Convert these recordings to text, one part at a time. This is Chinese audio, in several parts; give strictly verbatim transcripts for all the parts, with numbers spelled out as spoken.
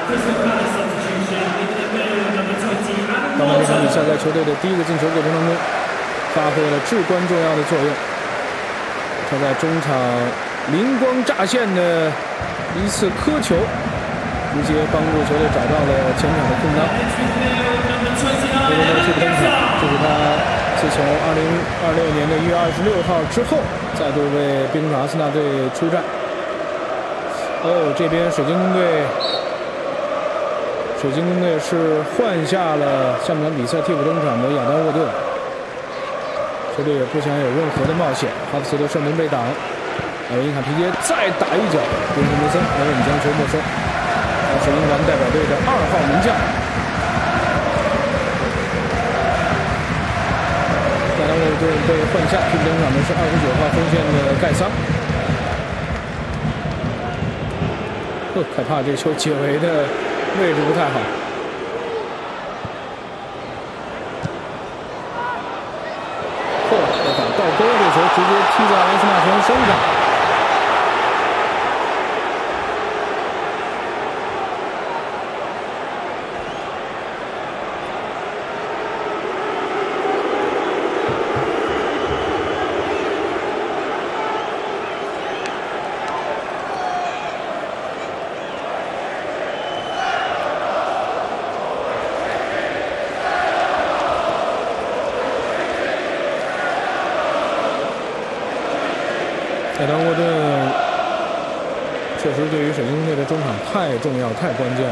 当然，这场比赛在球队的第一个进球过程当中，发挥了至关重要的作用。他在中场灵光乍现的一次磕球，直接帮助球队找到了前场的空当。这个呢，替补登场，这是他自从二零二六年的一月二十六号之后，再度为冰岛阿森纳队出战。哦，这边水晶宫队。水晶宫队是换下了下半场比赛替补登场的亚当沃顿，球队也不想有任何的冒险。哈弗茨的射门被挡，而因卡皮耶再打一脚，边克梅森没忍将球没收。他是英格兰代表队的二号门将。亚当沃顿被换下，替补登场的是二十九号锋线的盖桑。呵，害怕这球解围的位置不太好。嚯，要打倒钩，这球直接踢在埃斯纳神身上。亚当沃顿确实对于水晶宫队的中场太重要、太关键了。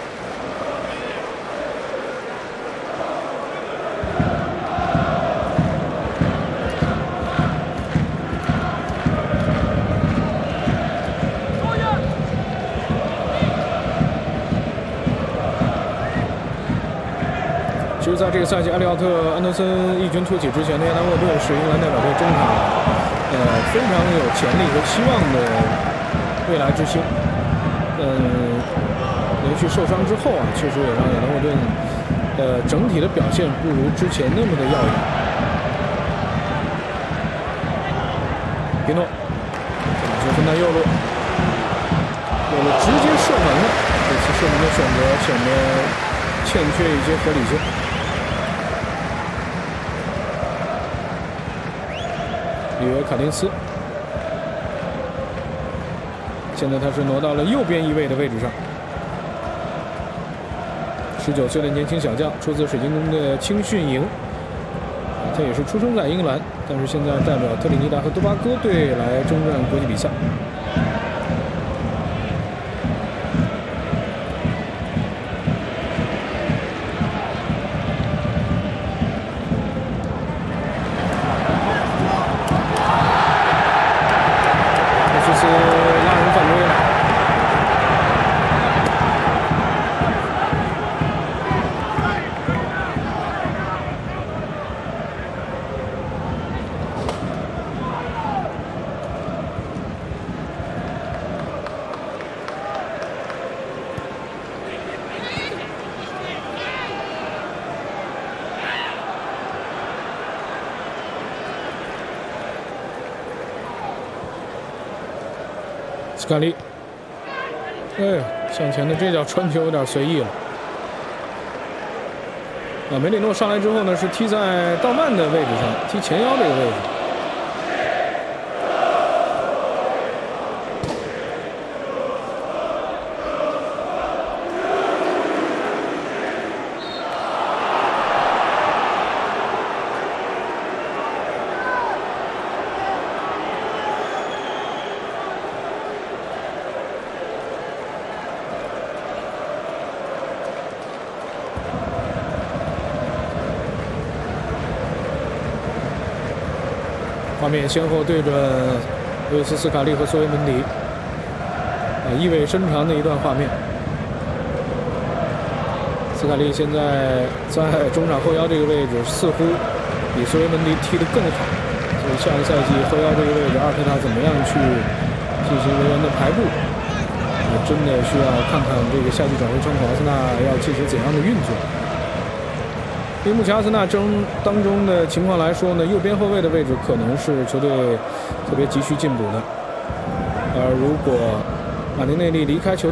其实，在这个赛季，埃利奥特·安德森异军突起之前，亚当沃顿是英格兰代表队中场。呃，非常有潜力和期望的未来之星。嗯，连续受伤之后啊，确实也让亚当沃顿呃整体的表现不如之前那么的耀眼。皮诺，这把球分到右路，右路直接射门了。这次射门的选择显得欠缺一些合理性。里约卡丁斯，现在他是挪到了右边翼位的位置上。十九岁的年轻小将，出自水晶宫的青训营。他也是出生在英格兰，但是现在代表特立尼达和多巴哥队来征战国际比赛。斯卡利，哎，向前的这脚传球有点随意了。啊，梅里诺上来之后呢，是踢在道曼的位置上，踢前腰这个位置。画面先后对准维斯斯卡利和索维门迪，啊，意味深长的一段画面。斯卡利现在在中场后腰这个位置，似乎比索维门迪踢得更好。所以下个赛季后腰这个位置，阿尔特塔怎么样去进行人员的排布，也真的需要看看这个夏季转会窗口阿森纳要进行怎样的运作。对目前阿森纳争当中的情况来说呢，右边后卫的位置可能是球队特别急需进补的。而如果马丁内利离开球